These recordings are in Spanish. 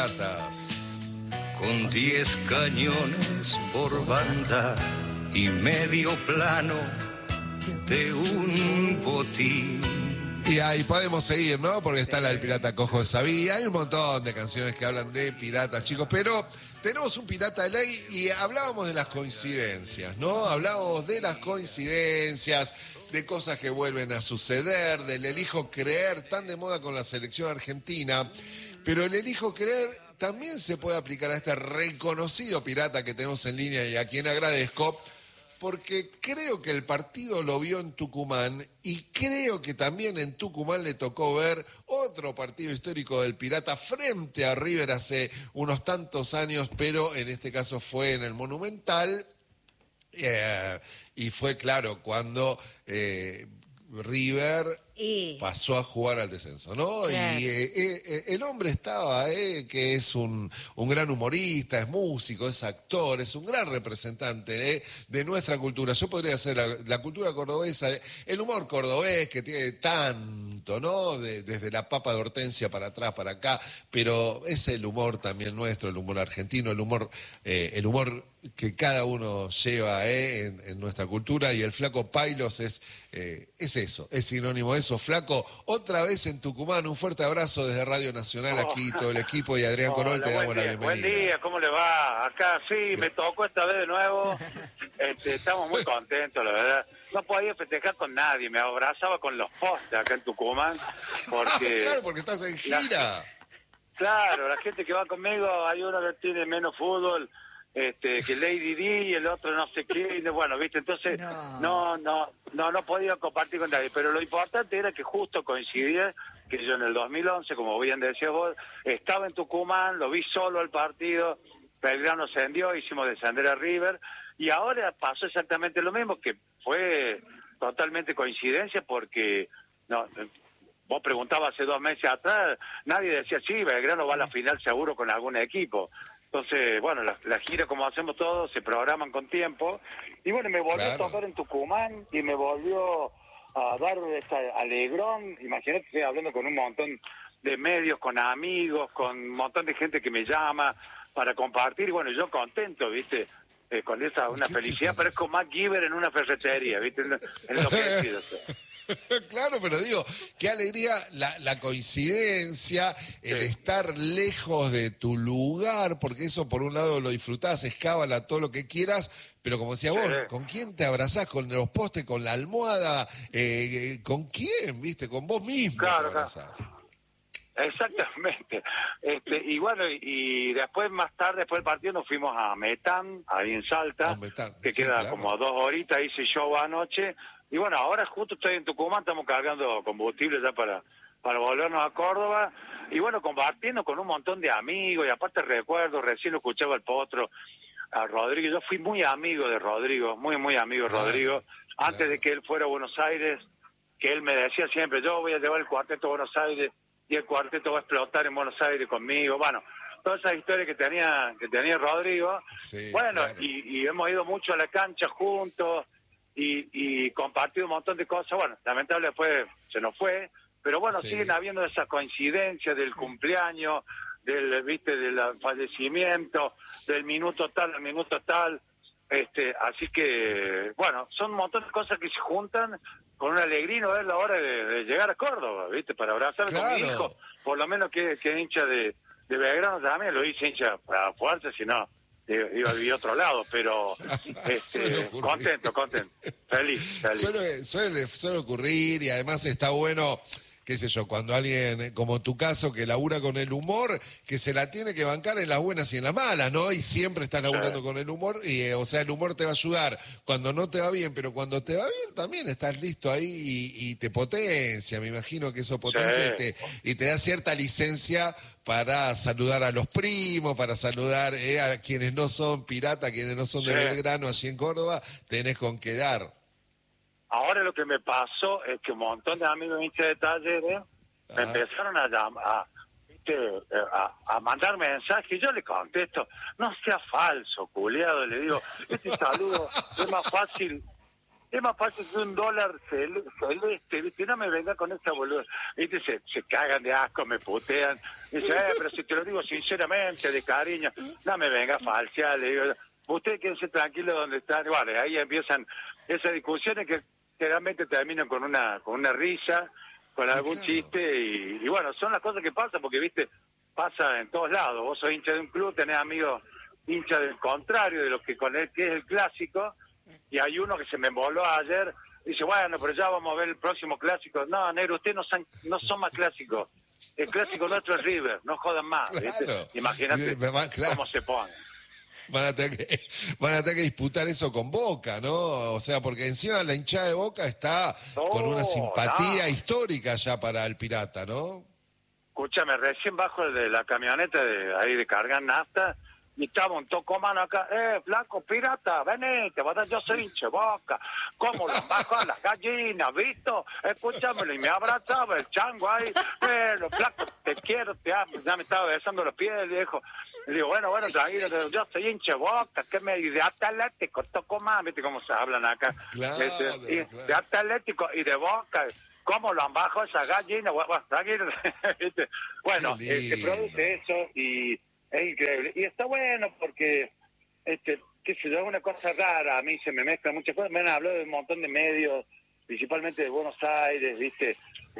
piratas. Con 10 cañones por banda y medio plano de un botín. Y ahí podemos seguir, ¿no? Porque está la del pirata cojo de Sabía. Hay un montón de canciones que hablan de piratas, chicos, pero tenemos un pirata de ley y hablábamos de las coincidencias, ¿no? Hablábamos de las coincidencias, de cosas que vuelven a suceder, del elijo creer, tan de moda con la selección argentina. Pero el elijo creer también se puede aplicar a este reconocido pirata que tenemos en línea y a quien agradezco, porque creo que el partido lo vio en Tucumán y creo que también en Tucumán le tocó ver otro partido histórico del Pirata frente a River hace unos tantos años, pero en este caso fue en el Monumental y fue claro cuando River pasó a jugar al descenso, ¿no? Claro. Y el hombre estaba, que es un gran humorista, es músico, es actor, es un gran representante de nuestra cultura. Yo podría ser la cultura cordobesa, el humor cordobés que tiene tanto, ¿no? Desde la papa de Hortensia para atrás, para acá, pero es el humor también nuestro, el humor argentino, el humor que cada uno lleva en nuestra cultura, y el Flaco Pailos es eso, es sinónimo de eso. Flaco, otra vez en Tucumán, un fuerte abrazo desde Radio Nacional, aquí todo el equipo y Adrián Corol, te damos la bienvenida. Buen día, ¿cómo le va? Acá sí, me tocó esta vez de nuevo, estamos muy contentos, la verdad. No podía festejar con nadie, me abrazaba con los postes acá en Tucumán, porque... Claro, porque estás en gira. Claro, la gente que va conmigo, hay uno que tiene menos fútbol, que Lady Di y el otro no sé qué, bueno, viste, entonces no podía compartir con nadie, pero lo importante era que justo coincidía que yo en el 2011, como bien decías vos, estaba en Tucumán, lo vi solo el partido, Belgrano ascendió, hicimos descender a River, y ahora pasó exactamente lo mismo, que fue totalmente coincidencia, porque vos preguntabas hace 2 meses atrás, nadie decía, sí, Belgrano va a la final seguro con algún equipo. Entonces, bueno, las giras, como hacemos todos, se programan con tiempo. Y bueno, me volvió a tocar en Tucumán y me volvió a dar ese alegrón. Imagínate, estoy hablando con un montón de medios, con amigos, con un montón de gente que me llama para compartir. Y bueno, yo contento, ¿viste? Con una felicidad, pero es como MacGyver en una ferretería, ¿viste? En lo que he sido. Claro, pero digo, qué alegría la coincidencia, el estar lejos de tu lugar, porque eso por un lado lo disfrutás, es cábala, todo lo que quieras, pero como decía vos, ¿con quién te abrazás? ¿Con los postes, con la almohada? ¿Con quién, viste? Con vos mismo te abrazás. Exactamente. Y bueno, y después, más tarde, después del partido, nos fuimos a Metán, ahí en Salta, que queda como 2 horitas, hice show anoche. Y bueno, ahora justo estoy en Tucumán, estamos cargando combustible ya para volvernos a Córdoba. Y bueno, compartiendo con un montón de amigos, y aparte recuerdo, recién lo escuchaba el Potro, a Rodrigo. Yo fui muy amigo de Rodrigo, muy amigo de Rodrigo, antes de que él fuera a Buenos Aires, que él me decía siempre, yo voy a llevar el cuarteto a Buenos Aires, y el cuarteto va a explotar en Buenos Aires conmigo. Bueno, todas esas historias que tenía Rodrigo. Sí, bueno, claro. y hemos ido mucho a la cancha juntos, y compartido un montón de cosas. Bueno, lamentablemente se nos fue, pero bueno, siguen habiendo esas coincidencias del cumpleaños, del fallecimiento, del minuto tal al minuto tal, así que bueno, son un montón de cosas que se juntan con una alegría, y no es la hora de llegar a Córdoba, viste, para abrazarme con mi hijo, por lo menos que es hincha de Belgrano también, lo hice hincha para fuerza, si no iba a vivir a otro lado, pero contento, feliz. Suele ocurrir, y además está bueno, qué sé yo, cuando alguien, como tu caso, que labura con el humor, que se la tiene que bancar en las buenas y en las malas, ¿no? Y siempre estás laburando con el humor, y o sea, el humor te va a ayudar cuando no te va bien, pero cuando te va bien también estás listo ahí y te potencia. Me imagino que eso potencia y te da cierta licencia para saludar a los primos, para saludar a quienes no son piratas, quienes no son de Belgrano, allí en Córdoba, tenés con qué dar. Ahora lo que me pasó es que un montón de amigos hinchas de Talleres me empezaron a llamar, a mandar mensajes, y yo le contesto, no sea falso, culiado, le digo, este saludo es más fácil es más fácil que un dólar celeste, ¿viste? No me venga con esa boluda. ¿Viste? Se cagan de asco, me putean. Dice, pero si te lo digo sinceramente, de cariño, no me venga a falsear. Le digo, usted quédense tranquilo donde están. Vale, ahí empiezan esas discusiones que realmente terminan con una risa, con algún chiste, y bueno, son las cosas que pasan, porque, ¿viste? Pasa en todos lados. Vos sos hincha de un club, tenés amigos hincha del contrario, de lo que con él que es el clásico, y hay uno que se me emboló ayer, dice, bueno, pero ya vamos a ver el próximo clásico. No, negro, ustedes no son más clásicos. El clásico nuestro es River, no jodan más. Claro. Imagínate cómo se ponen. Van a tener que disputar eso con Boca, ¿no? O sea, porque encima la hinchada de Boca está con una simpatía histórica ya para el Pirata, ¿no? Escúchame, recién bajo de la camioneta de cargar nafta, y estaba un tocomano acá, flaco, Pirata, venite, yo soy hincha de Boca, ¿cómo lo bajo a las gallinas, visto? Escúchamelo, y me abrazaba el chango ahí, flaco, te quiero, te amo, ya me estaba besando los pies, viejo. Le digo, bueno, tranquilo, yo soy hincha de Boca, que me de Atlético, Tocomán, viste cómo se hablan acá, claro. De Atlético y de Boca. ¿Cómo lo han bajado esa gallina? Bueno, tranquilo. Bueno, se produce eso y es increíble. Y está bueno porque, qué sé yo, es una cosa rara. A mí se me mezclan muchas cosas. Me han hablado de un montón de medios, principalmente de Buenos Aires, ¿viste?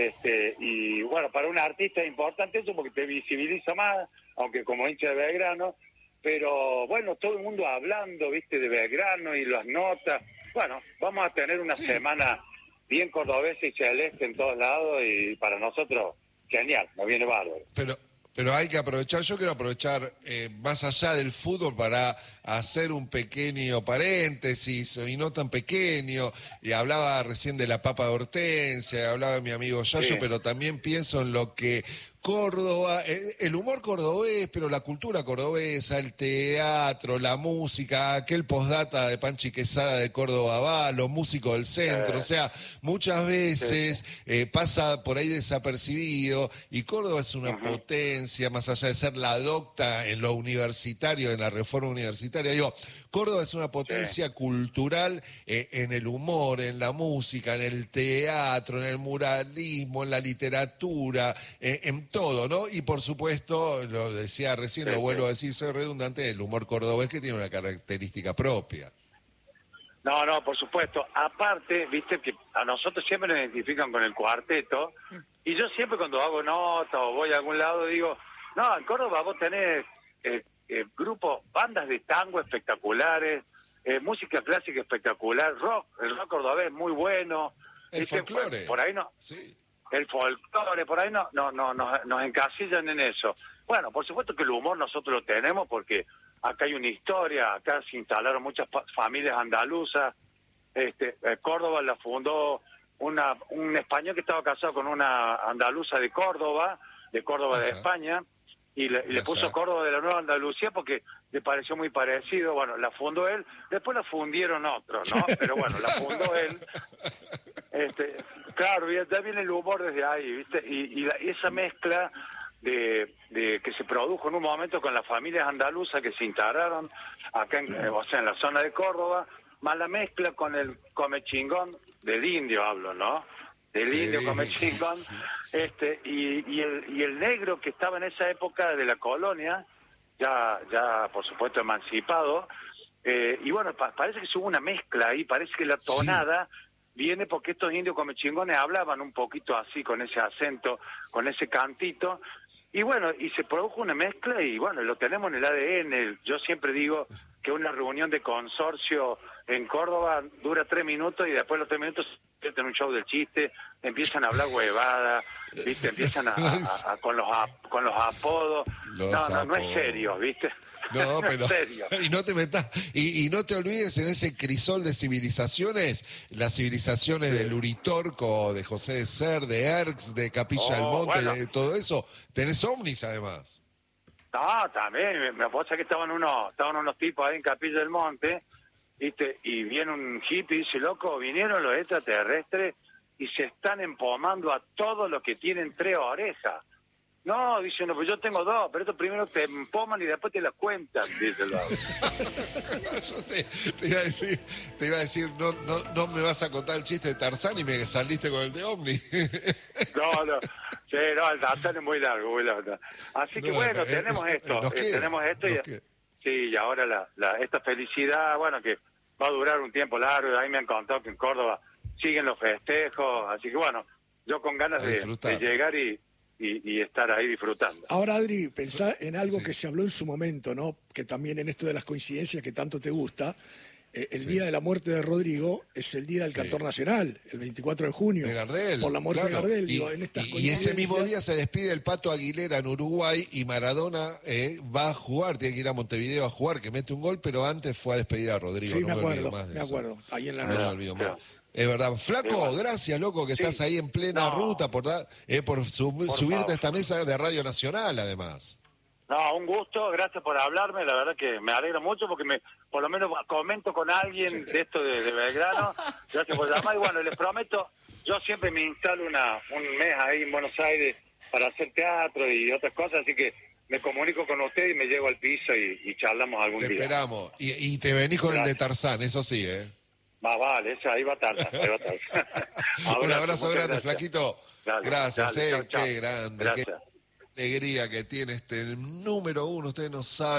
Y bueno, para un artista es importante eso porque te visibiliza más, aunque como hincha de Belgrano. Pero bueno, todo el mundo hablando, ¿viste? De Belgrano y las notas. Bueno, vamos a tener una semana bien cordobés y celeste en todos lados, y para nosotros, genial, nos viene bárbaro. Pero hay que aprovechar, yo quiero aprovechar más allá del fútbol para hacer un pequeño paréntesis, y no tan pequeño, y hablaba recién de la papa de Hortensia, hablaba de mi amigo Yayo, pero también pienso en lo que Córdoba, el humor cordobés, pero la cultura cordobesa, el teatro, la música, aquel postdata de Panchi Quesada de Córdoba va, los músicos del centro, o sea, muchas veces pasa por ahí desapercibido, y Córdoba es una potencia, más allá de ser la docta en lo universitario, en la reforma universitaria, digo, Córdoba es una potencia cultural en el humor, en la música, en el teatro, en el muralismo, en la literatura, en todo, ¿no? Y por supuesto, lo decía recién, lo vuelvo a decir, soy redundante, el humor cordobés que tiene una característica propia. No, por supuesto. Aparte, viste que a nosotros siempre nos identifican con el cuarteto, y yo siempre cuando hago nota o voy a algún lado digo, no, en Córdoba vos tenés grupos, bandas de tango espectaculares, música clásica espectacular, el rock cordobés muy bueno. El folclore. Por ahí no. Sí. El folclore, por ahí no nos encasillan en eso. Bueno, por supuesto que el humor nosotros lo tenemos porque acá hay una historia, acá se instalaron muchas familias andaluzas. Córdoba la fundó un español que estaba casado con una andaluza de Córdoba de España, y le puso Córdoba de la Nueva Andalucía porque le pareció muy parecido. Bueno, la fundó él, después la fundieron otros, ¿no? Pero bueno, la fundó él. Claro, ya viene el humor desde ahí, ¿viste? Y esa mezcla de que se produjo en un momento con las familias andaluzas que se integraron acá en la zona de Córdoba, más la mezcla con el comechingón del indio, hablo, ¿no? Del indio comechingón, y el negro que estaba en esa época de la colonia, ya por supuesto emancipado, y bueno, parece que hubo una mezcla ahí, parece que la tonada viene porque estos indios comechingones hablaban un poquito así, con ese acento, con ese cantito, y bueno, y se produjo una mezcla, y bueno, lo tenemos en el ADN. Yo siempre digo que una reunión de consorcio en Córdoba dura 3 minutos, y después los 3 minutos se convierten en un show del chiste, empiezan a hablar huevada, ¿viste? Empiezan con los apodos. No es serio, ¿viste? No, pero es serio. Y no te metas, y no te olvides en ese crisol de civilizaciones, las civilizaciones del Uritorco, de José de Ser, de Erx, de Capilla del Monte, de todo eso. Tenés ovnis además. No, también, me pasa que estaban unos tipos ahí en Capilla del Monte, ¿viste? Y viene un hippie y dice, loco, vinieron los extraterrestres y se están empomando a todos los que tienen 3 orejas. No, dice, no, pues yo tengo 2, pero esto primero te empoman y después te las cuentan, dice el vago. Yo te iba a decir, no me vas a contar el chiste de Tarzán y me saliste con el de Omni. No. Sí, no, el Tarzán es muy largo, muy largo. Así que bueno, tenemos esto y ahora esta felicidad, bueno, que va a durar un tiempo largo. Ahí me han contado que en Córdoba siguen los festejos, así que bueno, yo con ganas de llegar y estar ahí disfrutando. Ahora, Adri, pensá en algo que se habló en su momento, ¿no? Que también en esto de las coincidencias que tanto te gusta, el día de la muerte de Rodrigo es el día del cantor nacional, el 24 de junio. De Gardel. Por la muerte de Gardel. Digo, en estas y ese mismo día se despide el Pato Aguilera en Uruguay y Maradona va a jugar, tiene que ir a Montevideo a jugar, que mete un gol, pero antes fue a despedir a Rodrigo. Sí, no me acuerdo, ahí en la noche. No me olvido más. Es verdad. Flaco, gracias, loco, que estás ahí en plena ruta por subirte a esta mesa de Radio Nacional, además. No, un gusto, gracias por hablarme, la verdad que me alegro mucho porque por lo menos comento con alguien de esto de Belgrano. Gracias por llamar y bueno, les prometo, yo siempre me instalo un mes ahí en Buenos Aires para hacer teatro y otras cosas, así que me comunico con usted y me llego al piso y charlamos algún día. Te esperamos. Y te venís con el de Tarzán, eso sí, Vale, ahí va a tardar. Un abrazo grande, gracias. Flaquito. Gracias, chau. Qué grande, gracias. Qué alegría que tiene este número 1, ustedes no saben.